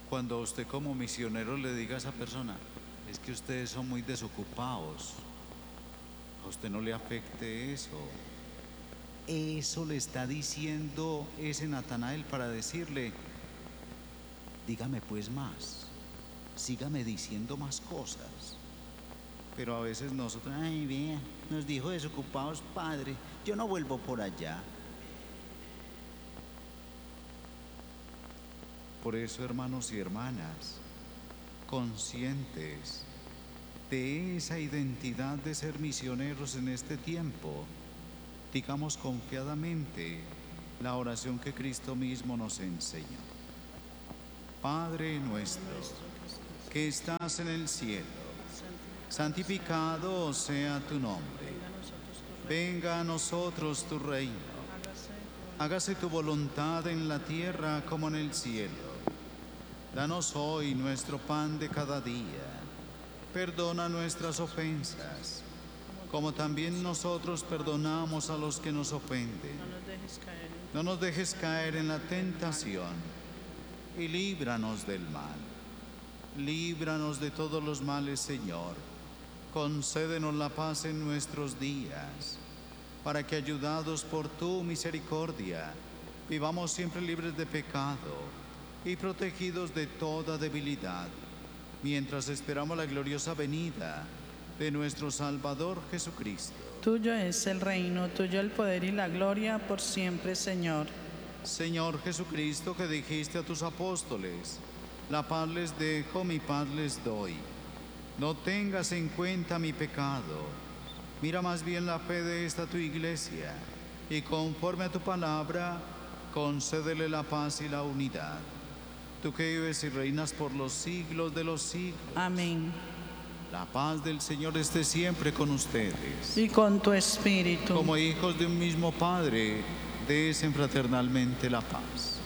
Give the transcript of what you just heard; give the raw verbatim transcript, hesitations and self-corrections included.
Cuando usted como misionero le diga a esa persona, es que ustedes son muy desocupados, a usted no le afecte eso. Eso le está diciendo ese Natanael para decirle, dígame pues más, sígame diciendo más cosas. Pero a veces nosotros, ay, vea, nos dijo desocupados, padre, yo no vuelvo por allá. Por eso, hermanos y hermanas, conscientes de esa identidad de ser misioneros en este tiempo, digamos confiadamente la oración que Cristo mismo nos enseñó. Padre nuestro, que estás en el cielo, santificado sea tu nombre. Venga a nosotros tu reino. Hágase tu voluntad en la tierra como en el cielo. Danos hoy nuestro pan de cada día. Perdona nuestras ofensas, como también nosotros perdonamos a los que nos ofenden. No nos dejes caer en la tentación y líbranos del mal. Líbranos de todos los males, Señor. Concédenos la paz en nuestros días, para que, ayudados por tu misericordia, vivamos siempre libres de pecado y protegidos de toda debilidad, mientras esperamos la gloriosa venida de nuestro Salvador Jesucristo. Tuyo es el reino, tuyo el poder y la gloria por siempre, Señor. Señor Jesucristo, que dijiste a tus apóstoles, la paz les dejo, mi paz les doy. No tengas en cuenta mi pecado, mira más bien la fe de esta tu iglesia, y conforme a tu palabra, concédele la paz y la unidad. Tú que vives y reinas por los siglos de los siglos. Amén. La paz del Señor esté siempre con ustedes. Y con tu espíritu. Como hijos de un mismo Padre, desen fraternalmente la paz.